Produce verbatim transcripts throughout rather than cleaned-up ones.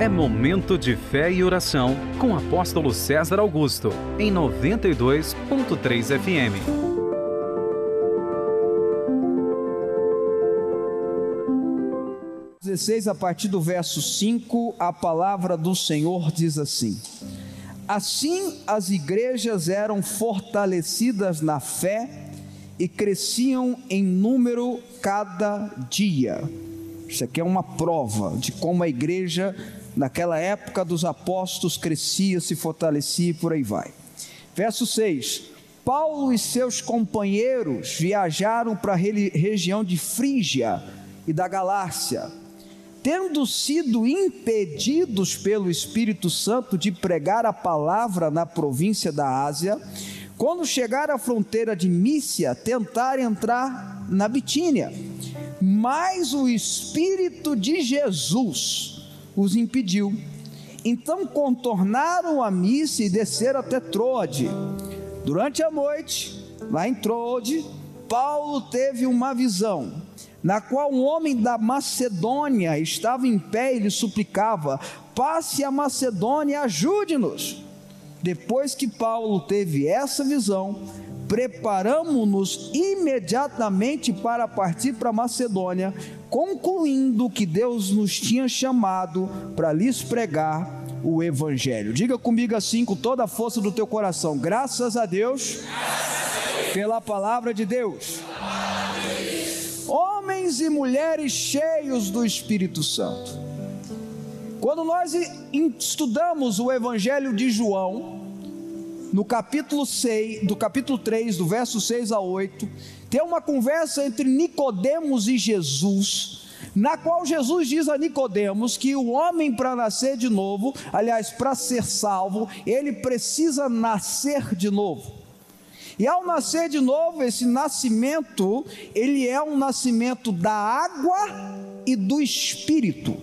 É momento de fé e oração com o apóstolo César Augusto, em noventa e dois ponto três F M. dezesseis, a partir do verso cinco, a palavra do Senhor diz assim: assim as igrejas eram fortalecidas na fé e cresciam em número cada dia. Isso aqui é uma prova de como a igreja naquela época dos apóstolos crescia, se fortalecia e por aí vai. Verso seis: Paulo e seus companheiros viajaram para a região de Frígia e da Galácia, tendo sido impedidos pelo Espírito Santo de pregar a palavra na província da Ásia. Quando chegaram à fronteira de Mísia, tentaram entrar na Bitínia, mas o Espírito de Jesus os impediu. Então contornaram a Mísia e desceram até Troade. Durante a noite, lá em Troade, Paulo teve uma visão, na qual um homem da Macedônia estava em pé e lhe suplicava: passe a Macedônia, ajude-nos. Depois que Paulo teve essa visão, preparamo-nos imediatamente para partir para a Macedônia, concluindo que Deus nos tinha chamado para lhes pregar o Evangelho. Diga comigo assim, com toda a força do teu coração: graças a Deus, pela palavra de Deus. Homens e mulheres cheios do Espírito Santo. Quando nós estudamos o Evangelho de João, no capítulo seis, do capítulo três, do verso seis a oito, tem uma conversa entre Nicodemos e Jesus, na qual Jesus diz a Nicodemos que o homem, para nascer de novo, aliás, para ser salvo, ele precisa nascer de novo. E ao nascer de novo, esse nascimento, ele é um nascimento da água e do Espírito.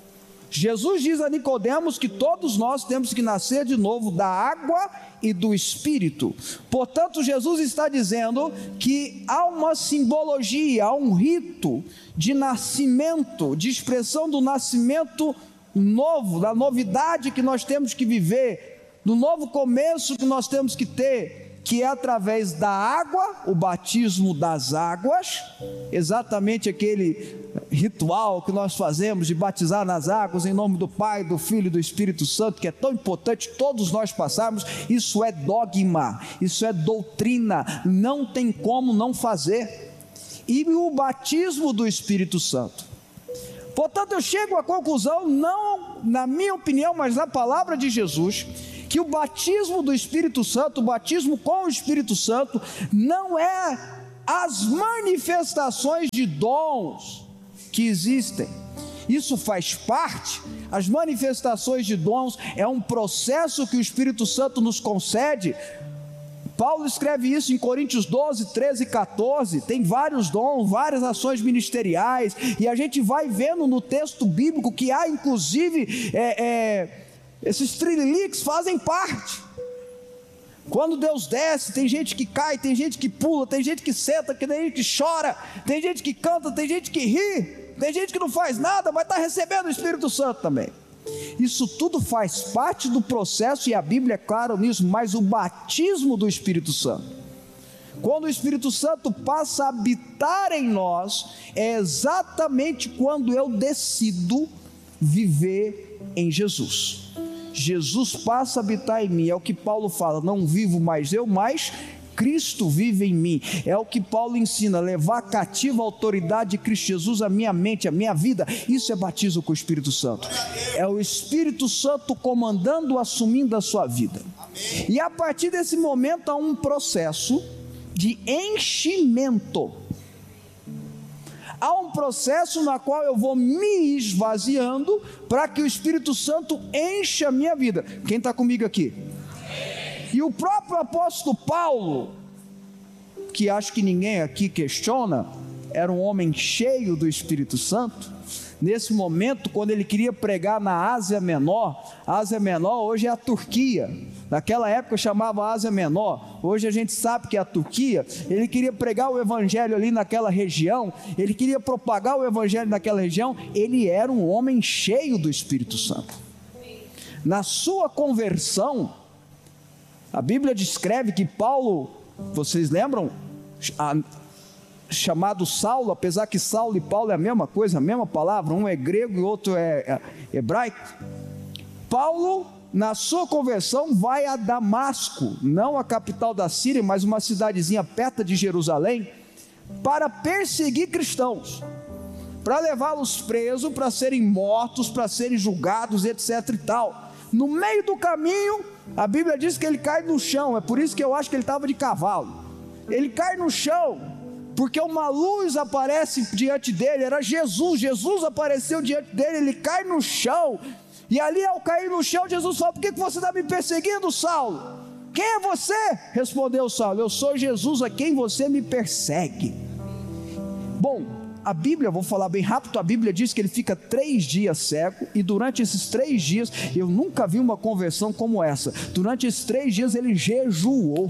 Jesus diz a Nicodemos que todos nós temos que nascer de novo da água e do Espírito. Portanto, Jesus está dizendo que há uma simbologia, há um rito de nascimento, de expressão do nascimento novo, da novidade que nós temos que viver, do novo começo que nós temos que ter, que é através da água, o batismo das águas, exatamente aquele ritual que nós fazemos de batizar nas águas em nome do Pai, do Filho e do Espírito Santo, que é tão importante todos nós passarmos. Isso é dogma, isso é doutrina, não tem como não fazer. E o batismo do Espírito Santo. Portanto, eu chego à conclusão, não na minha opinião, mas na palavra de Jesus, que o batismo do Espírito Santo, o batismo com o Espírito Santo, não é as manifestações de dons que existem. Isso faz parte, as manifestações de dons é um processo que o Espírito Santo nos concede. Paulo escreve isso em Coríntios doze, treze e catorze, tem vários dons, várias ações ministeriais, e a gente vai vendo no texto bíblico que há inclusive é, é, esses trililiques fazem parte. Quando Deus desce, tem gente que cai, tem gente que pula, tem gente que senta, tem gente que chora, tem gente que canta, tem gente que ri, tem gente que não faz nada, mas está recebendo o Espírito Santo também. Isso tudo faz parte do processo, e a Bíblia é clara nisso. Mas o batismo do Espírito Santo, quando o Espírito Santo passa a habitar em nós, é exatamente quando eu decido viver em Jesus. Jesus passa a habitar em mim, é o que Paulo fala: não vivo mais eu, mas Cristo vive em mim. É o que Paulo ensina: levar cativa a autoridade de Cristo Jesus a minha mente, a minha vida. Isso é batismo com o Espírito Santo. É o Espírito Santo comandando, assumindo a sua vida. E a partir desse momento há um processo de enchimento. Há um processo na qual eu vou me esvaziando para que o Espírito Santo encha a minha vida. Quem está comigo aqui? E o próprio apóstolo Paulo, que acho que ninguém aqui questiona, era um homem cheio do Espírito Santo. Nesse momento, quando ele queria pregar na Ásia Menor, a Ásia Menor hoje é a Turquia, naquela época chamava Ásia Menor, hoje a gente sabe que é a Turquia. Ele queria pregar o Evangelho ali naquela região, ele queria propagar o Evangelho naquela região. Ele era um homem cheio do Espírito Santo. na sua conversão, a Bíblia descreve que Paulo, vocês lembram, a, chamado Saulo, apesar que Saulo e Paulo é a mesma coisa, a mesma palavra, um é grego e outro é, é hebraico. Paulo, na sua conversão, vai a Damasco, não a capital da Síria, mas uma cidadezinha perto de Jerusalém, para perseguir cristãos, para levá-los presos, para serem mortos, para serem julgados, etc e tal. No meio do caminho, a Bíblia diz que ele cai no chão, é por isso que eu acho que ele estava de cavalo. Ele cai no chão, porque uma luz aparece diante dele, era Jesus, Jesus apareceu diante dele, ele cai no chão, e ali ao cair no chão, Jesus fala: por que você está me perseguindo, Saulo? Quem é você? Respondeu Saulo: eu sou Jesus a quem você me persegue. Bom, a Bíblia, vou falar bem rápido, a Bíblia diz que ele fica três dias cego, e durante esses três dias, eu nunca vi uma conversão como essa, durante esses três dias ele jejuou,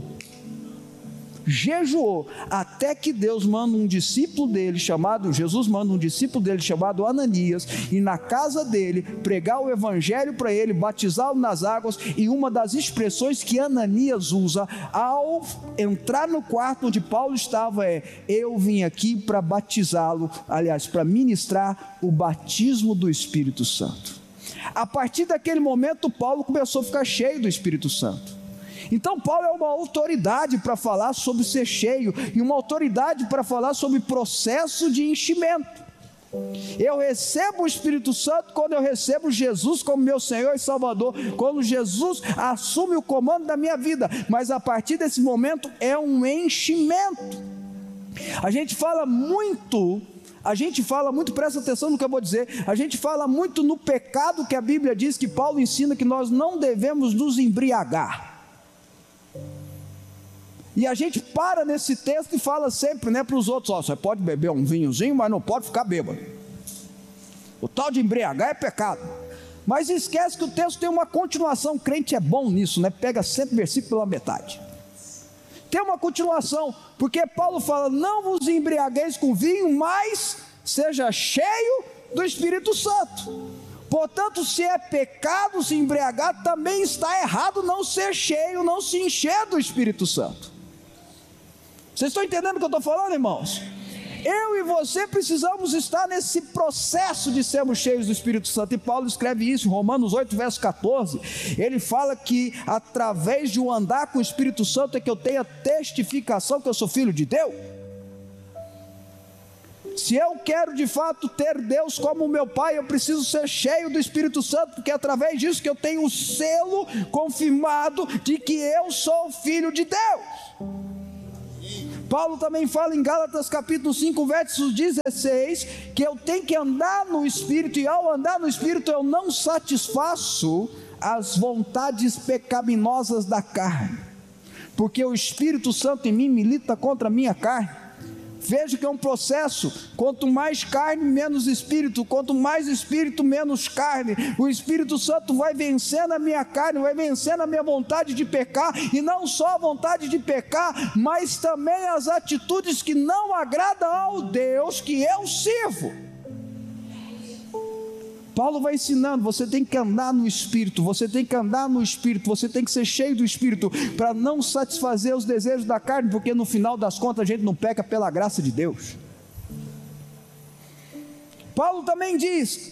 jejuou, até que Deus manda um discípulo dele chamado, Jesus manda um discípulo dele chamado Ananias, e na casa dele, pregar o evangelho para ele, batizá-lo nas águas, e uma das expressões que Ananias usa, ao entrar no quarto onde Paulo estava é: eu vim aqui para batizá-lo, aliás, para ministrar o batismo do Espírito Santo. A partir daquele momento, Paulo começou a ficar cheio do Espírito Santo. Então Paulo é uma autoridade para falar sobre ser cheio, e uma autoridade para falar sobre processo de enchimento. Eu recebo o Espírito Santo quando eu recebo Jesus como meu Senhor e Salvador, quando Jesus assume o comando da minha vida, mas a partir desse momento é um enchimento. A gente fala muito, a gente fala muito, presta atenção no que eu vou dizer, a gente fala muito no pecado que a Bíblia diz, que Paulo ensina que nós não devemos nos embriagar. E a gente para nesse texto e fala sempre, né, para os outros: ó, você pode beber um vinhozinho, mas não pode ficar bêbado. O tal de embriagar é pecado. Mas esquece que o texto tem uma continuação. O crente é bom nisso, né? Pega sempre o versículo pela metade. Tem uma continuação, porque Paulo fala: não vos embriagueis com vinho, mas seja cheio do Espírito Santo. Portanto, se é pecado se embriagar, também está errado não ser cheio, não se encher do Espírito Santo. Vocês estão entendendo o que eu estou falando, irmãos? Eu e você precisamos estar nesse processo de sermos cheios do Espírito Santo, e Paulo escreve isso em Romanos oito, verso catorze, ele fala que através de um andar com o Espírito Santo é que eu tenho a testificação que eu sou filho de Deus. Se eu quero de fato ter Deus como meu Pai, eu preciso ser cheio do Espírito Santo, porque é através disso que eu tenho o selo confirmado de que eu sou filho de Deus. Paulo também fala em Gálatas capítulo cinco, verso dezesseis, que eu tenho que andar no Espírito, e ao andar no Espírito eu não satisfaço as vontades pecaminosas da carne, porque o Espírito Santo em mim milita contra a minha carne. Veja que é um processo: quanto mais carne, menos espírito, quanto mais espírito, menos carne. O Espírito Santo vai vencendo a minha carne, vai vencendo a minha vontade de pecar, e não só a vontade de pecar, mas também as atitudes que não agradam ao Deus que eu sirvo. Paulo vai ensinando: você tem que andar no Espírito, você tem que andar no Espírito, você tem que ser cheio do Espírito, para não satisfazer os desejos da carne, porque no final das contas a gente não peca pela graça de Deus. Paulo também diz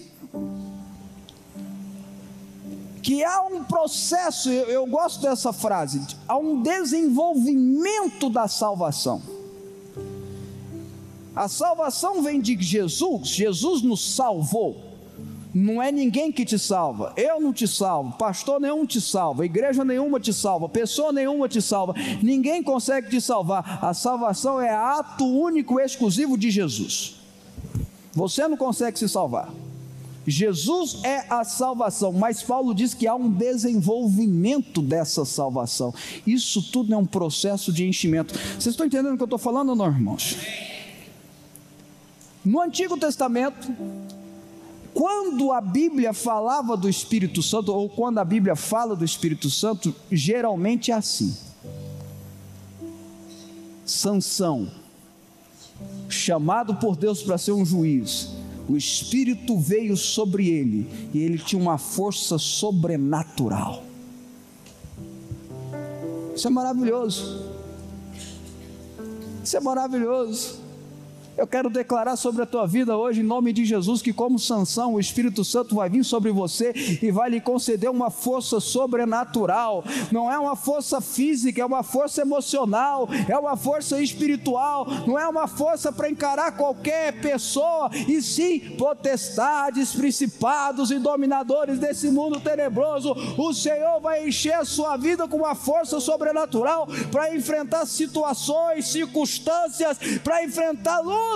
que há um processo, eu, eu gosto dessa frase, há um desenvolvimento da salvação. A salvação vem de Jesus, Jesus nos salvou. Não é ninguém que te salva, eu não te salvo, pastor nenhum te salva, igreja nenhuma te salva, pessoa nenhuma te salva, ninguém consegue te salvar. A salvação é ato único e exclusivo de Jesus. Você não consegue se salvar, Jesus é a salvação, mas Paulo diz que há um desenvolvimento dessa salvação. Isso tudo é um processo de enchimento. Vocês estão entendendo o que eu estou falando ou não, irmãos? No Antigo Testamento, quando a Bíblia falava do Espírito Santo, ou quando a Bíblia fala do Espírito Santo, geralmente é assim: Sansão, chamado por Deus para ser um juiz, o Espírito veio sobre ele, e ele tinha uma força sobrenatural. Isso é maravilhoso, isso é maravilhoso. Eu quero declarar sobre a tua vida hoje, em nome de Jesus, que como Sansão, o Espírito Santo vai vir sobre você e vai lhe conceder uma força sobrenatural. Não é uma força física, é uma força emocional, é uma força espiritual, não é uma força para encarar qualquer pessoa, e sim potestades, principados e dominadores desse mundo tenebroso. O Senhor vai encher a sua vida com uma força sobrenatural para enfrentar situações, circunstâncias, para enfrentar lutas.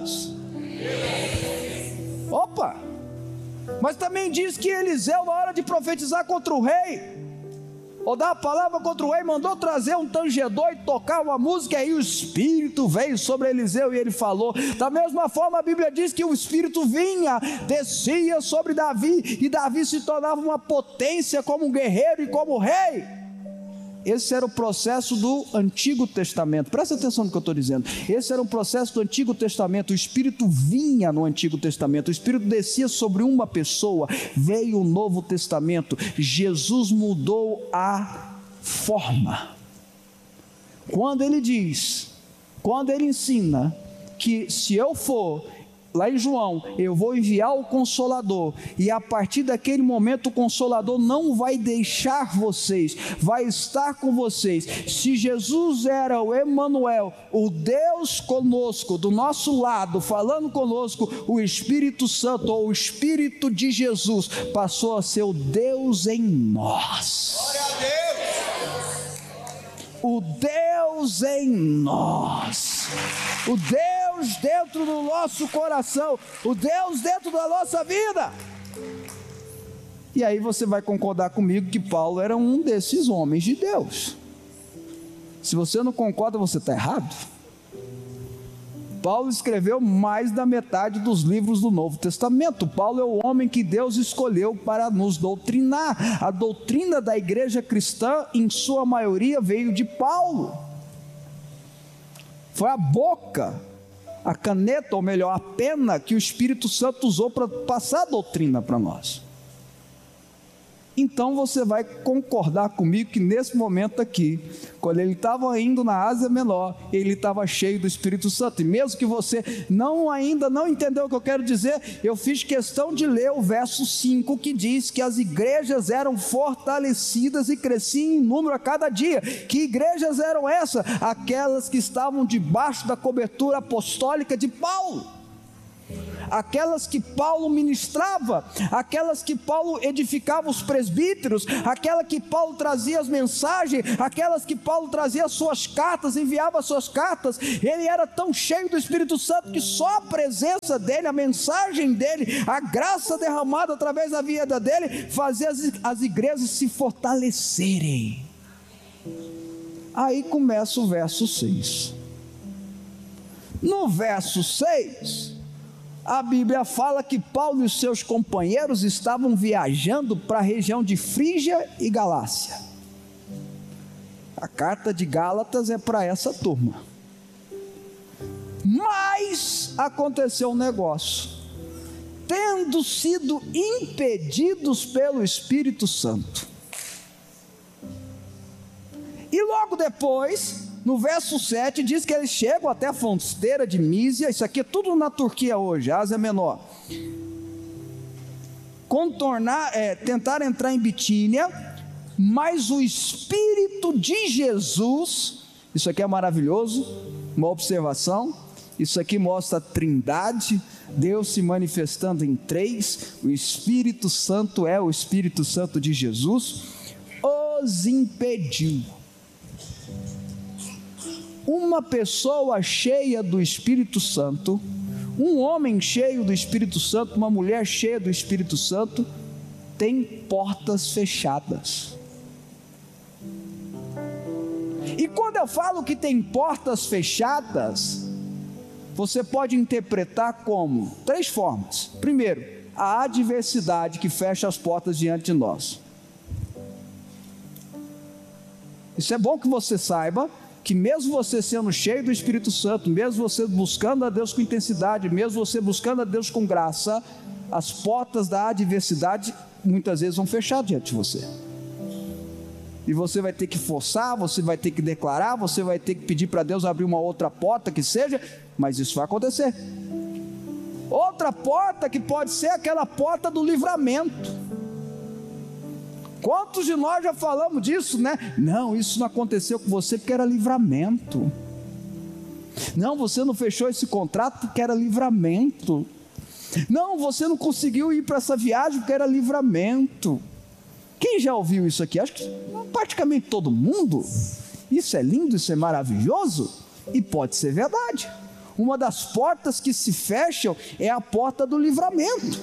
Opa! Mas também diz que Eliseu, na hora de profetizar contra o rei, ou dar a palavra contra o rei, mandou trazer um tangedor e tocar uma música, e aí o Espírito veio sobre Eliseu e ele falou. Da mesma forma, a Bíblia diz que o Espírito vinha, descia sobre Davi, e Davi se tornava uma potência como um guerreiro e como rei. Esse era o processo do Antigo Testamento. Presta atenção no que eu estou dizendo. Esse era o processo do Antigo Testamento. O Espírito vinha no Antigo Testamento. O Espírito descia sobre uma pessoa. Veio o Novo Testamento. Jesus mudou a forma. Quando ele diz, quando ele ensina que se eu for, lá em João, eu vou enviar o Consolador, e a partir daquele momento o Consolador não vai deixar vocês, vai estar com vocês. Se Jesus era o Emanuel, o Deus conosco, do nosso lado, falando conosco, o Espírito Santo, ou o Espírito de Jesus, passou a ser o Deus em nós. Glória a Deus! O Deus em nós, o Deus dentro do nosso coração, o Deus dentro da nossa vida. E aí você vai concordar comigo que Paulo era um desses homens de Deus. Se você não concorda, você está errado. Paulo escreveu mais da metade dos livros do Novo Testamento. Paulo é o homem que Deus escolheu para nos doutrinar. A doutrina da igreja cristã, em sua maioria, veio de Paulo. Foi a boca, a caneta, ou melhor, a pena que o Espírito Santo usou para passar a doutrina para nós. Então você vai concordar comigo que nesse momento aqui, quando ele estava indo na Ásia Menor, ele estava cheio do Espírito Santo. E mesmo que você não ainda não entendeu o que eu quero dizer, eu fiz questão de ler o verso cinco, que diz que as igrejas eram fortalecidas e cresciam em número a cada dia. Que igrejas eram essas? Aquelas que estavam debaixo da cobertura apostólica de Paulo. Aquelas que Paulo ministrava, aquelas que Paulo edificava os presbíteros, aquela que Paulo trazia as mensagens, aquelas que Paulo trazia as suas cartas, enviava as suas cartas. Ele era tão cheio do Espírito Santo que só a presença dele, a mensagem dele, a graça derramada através da vida dele, fazia as, as igrejas se fortalecerem. Aí começa o verso seis. No verso seis, a Bíblia fala que Paulo e os seus companheiros estavam viajando para a região de Frígia e Galácia. A carta de Gálatas é para essa turma. Mas aconteceu um negócio. Tendo sido impedidos pelo Espírito Santo. E logo depois, no verso sete, diz que eles chegam até a fronteira de Mísia. Isso aqui é tudo na Turquia hoje, Ásia Menor. Contornar, é, tentar entrar em Bitínia, mas o Espírito de Jesus, isso aqui é maravilhoso, uma observação, isso aqui mostra a Trindade, Deus se manifestando em três, o Espírito Santo é o Espírito Santo de Jesus, os impediu. Uma pessoa cheia do Espírito Santo, um homem cheio do Espírito Santo, uma mulher cheia do Espírito Santo, tem portas fechadas. E quando eu falo que tem portas fechadas, você pode interpretar como três formas. Primeiro, a adversidade que fecha as portas diante de nós. Isso é bom que você saiba, que mesmo você sendo cheio do Espírito Santo, mesmo você buscando a Deus com intensidade, mesmo você buscando a Deus com graça, as portas da adversidade muitas vezes vão fechar diante de você, e você vai ter que forçar, você vai ter que declarar, você vai ter que pedir para Deus abrir uma outra porta que seja, mas isso vai acontecer. Outra porta que pode ser aquela porta do livramento. Quantos de nós já falamos disso, né? Não, isso não aconteceu com você porque era livramento. Não, você não fechou esse contrato porque era livramento. Não, você não conseguiu ir para essa viagem porque era livramento. Quem já ouviu isso aqui? Acho que praticamente todo mundo. Isso é lindo, isso é maravilhoso, e pode ser verdade. Uma das portas que se fecham é a porta do livramento.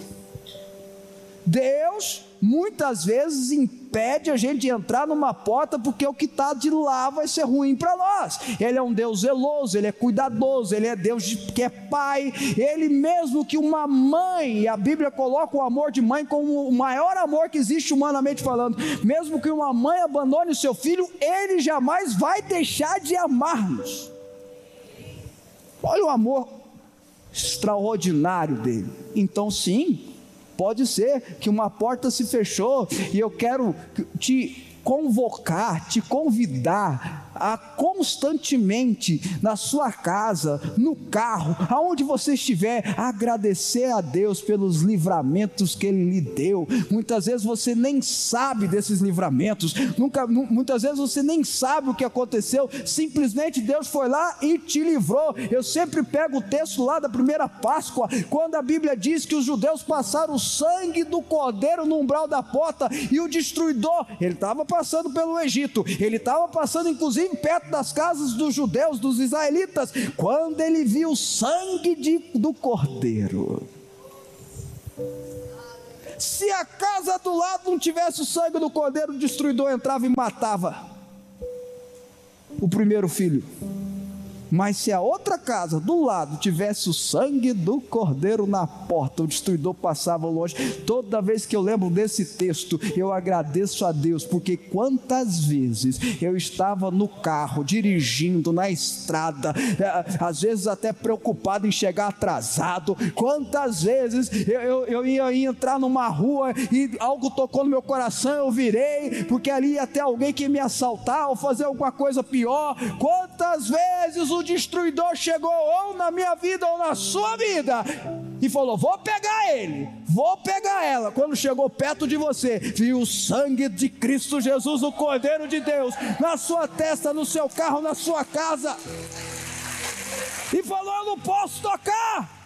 Deus muitas vezes impede a gente de entrar numa porta, porque o que está de lá vai ser ruim para nós. Ele é um Deus zeloso, Ele é cuidadoso, Ele é Deus de, que é Pai. Ele mesmo que uma mãe, e a Bíblia coloca o amor de mãe como o maior amor que existe humanamente falando, mesmo que uma mãe abandone o seu filho, Ele jamais vai deixar de amar-nos. Olha o amor extraordinário dele. Então sim, pode ser que uma porta se fechou, e eu quero te convocar, te convidar a constantemente, na sua casa, no carro, aonde você estiver, agradecer a Deus pelos livramentos que Ele lhe deu. Muitas vezes você nem sabe desses livramentos, nunca, muitas vezes você nem sabe o que aconteceu, simplesmente Deus foi lá e te livrou. Eu sempre pego o texto lá da primeira Páscoa, quando a Bíblia diz que os judeus passaram o sangue do cordeiro no umbral da porta, e o destruidor, ele estava passando pelo Egito, ele estava passando inclusive perto das casas dos judeus, dos israelitas, quando ele viu o sangue de, do cordeiro. Se a casa do lado não tivesse o sangue do cordeiro, o destruidor entrava e matava o primeiro filho. Mas se a outra casa do lado tivesse o sangue do cordeiro na porta, o destruidor passava longe. Toda vez que eu lembro desse texto, eu agradeço a Deus, porque quantas vezes eu estava no carro, dirigindo na estrada, às vezes até preocupado em chegar atrasado. Quantas vezes eu, eu, eu ia entrar numa rua e algo tocou no meu coração, eu virei, porque ali ia ter alguém que ia me assaltar ou fazer alguma coisa pior. Quantas vezes o destruidor chegou ou na minha vida ou na sua vida e falou: vou pegar ele, vou pegar ela. Quando chegou perto de você, viu o sangue de Cristo Jesus, o Cordeiro de Deus, na sua testa, no seu carro, na sua casa, e falou: eu não posso tocar.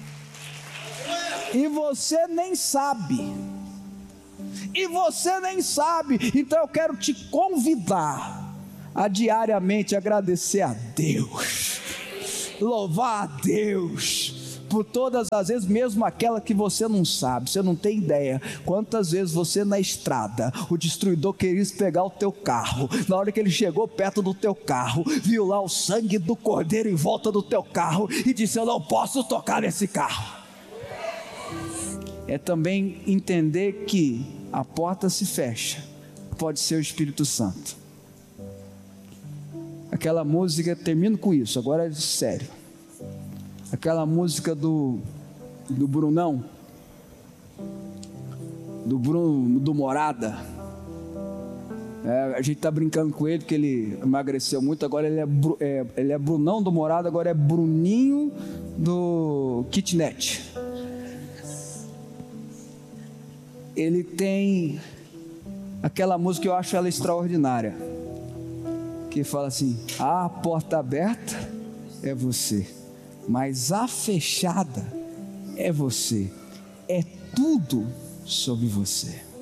E você nem sabe, e você nem sabe. Então eu quero te convidar a diariamente agradecer a Deus, louvar a Deus por todas as vezes, mesmo aquela que você não sabe, você não tem ideia quantas vezes você na estrada, o destruidor queria pegar o teu carro. Na hora que ele chegou perto do teu carro, viu lá o sangue do cordeiro em volta do teu carro e disse: eu não posso tocar nesse carro. É também entender que a porta se fecha, pode ser o Espírito Santo. Aquela música, termino com isso, agora é sério. Aquela música do, do Brunão, do Bruno, do Morada. É, a gente está brincando com ele, porque ele emagreceu muito, agora ele é, é, ele é Brunão do Morada, agora é Bruninho do Kitnet. Ele tem aquela música que eu acho ela extraordinária, que fala assim: a porta aberta é você, mas a fechada é você, é tudo sobre você.